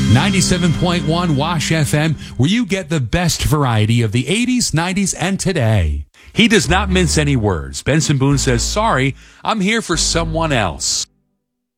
97.1 Wash FM, where you get the best variety of the 80s, 90s, and today. He does not mince any words. Benson Boone says, sorry, I'm here for someone else.